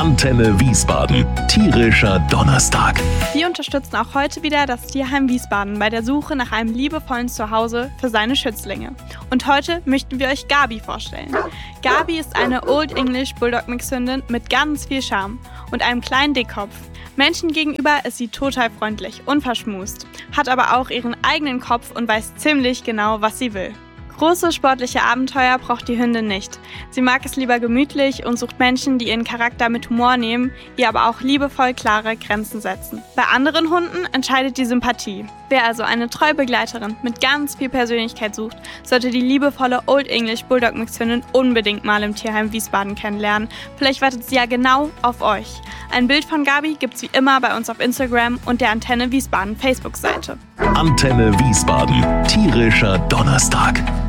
Antenne Wiesbaden. Tierischer Donnerstag. Wir unterstützen auch heute wieder das Tierheim Wiesbaden bei der Suche nach einem liebevollen Zuhause für seine Schützlinge. Und heute möchten wir euch Gabi vorstellen. Gabi ist eine Old English Bulldog Mixhündin mit ganz viel Charme und einem kleinen Dickkopf. Menschen gegenüber ist sie total freundlich und verschmust, hat aber auch ihren eigenen Kopf und weiß ziemlich genau, was sie will. Große sportliche Abenteuer braucht die Hündin nicht. Sie mag es lieber gemütlich und sucht Menschen, die ihren Charakter mit Humor nehmen, ihr aber auch liebevoll klare Grenzen setzen. Bei anderen Hunden entscheidet die Sympathie. Wer also eine treue Begleiterin mit ganz viel Persönlichkeit sucht, sollte die liebevolle Old English Bulldog Mixhündin unbedingt mal im Tierheim Wiesbaden kennenlernen. Vielleicht wartet sie ja genau auf euch. Ein Bild von Gabi gibt's wie immer bei uns auf Instagram und der Antenne Wiesbaden Facebook-Seite. Antenne Wiesbaden. Tierischer Donnerstag.